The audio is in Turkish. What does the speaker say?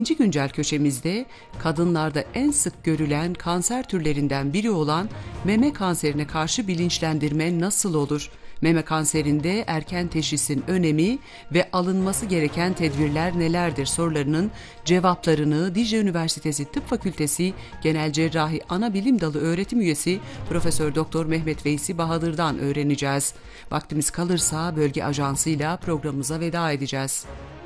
İkinci güncel köşemizde kadınlarda en sık görülen kanser türlerinden biri olan meme kanserine karşı bilinçlendirme nasıl olur? Meme kanserinde erken teşhisin önemi ve alınması gereken tedbirler nelerdir sorularının cevaplarını Dicle Üniversitesi Tıp Fakültesi Genel Cerrahi Anabilim Dalı öğretim üyesi Profesör Doktor Mehmet Veysi Bahadır'dan öğreneceğiz. Vaktimiz kalırsa bölge ajansıyla programımıza veda edeceğiz.